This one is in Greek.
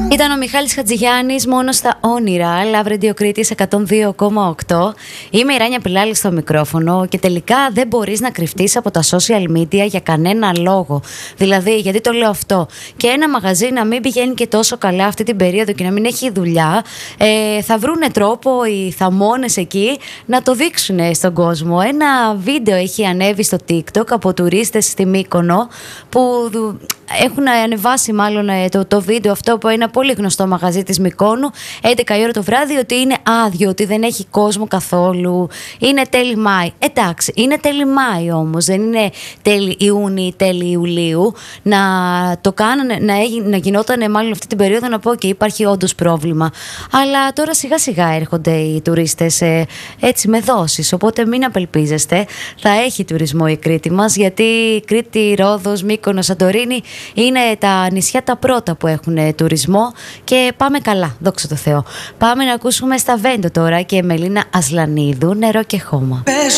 Ήταν ο Μιχάλης Χατζηγιάννης μόνο στα όνειρα. Love Radio Κρήτης 102,8. Είμαι η Ράνια Πιλάλη στο μικρόφωνο και τελικά δεν μπορείς να κρυφτείς από τα social media για κανένα λόγο. Δηλαδή, γιατί το λέω αυτό? Και ένα μαγαζί να μην πηγαίνει και τόσο καλά αυτή την περίοδο και να μην έχει δουλειά, θα βρούνε τρόπο οι θαμώνες εκεί να το δείξουν στον κόσμο. Ένα βίντεο έχει ανέβει στο TikTok από τουρίστες στη Μύκονο που έχουν ανεβάσει μάλλον το βίντεο αυτό από ένα πολύ γνωστό μαγαζί της Μυκόνου 11 η ώρα το βράδυ, ότι είναι άδειο, ότι δεν έχει κόσμο καθόλου, είναι τέλη Μάη. Εντάξει, είναι τέλη Μάη όμως, δεν είναι τέλη Ιούνιου ή τέλη Ιουλίου. Να το κάνανε, να γινόταν μάλλον αυτή την περίοδο, να πω και υπάρχει όντως πρόβλημα. Αλλά τώρα σιγά σιγά έρχονται οι τουρίστες έτσι με δόσεις, οπότε μην απελπίζεστε, θα έχει τουρισμό η Κρήτη μας, γιατί Κρήτη, Ρόδος, Μύκονος, Σαντορίνη είναι τα νησιά τα πρώτα που έχουν τουρισμό και πάμε καλά, δόξα τω Θεώ. Πάμε να ακούσουμε στα Βέντο τώρα και Μελίνα Ασλανίδου, Νερό και χώμα.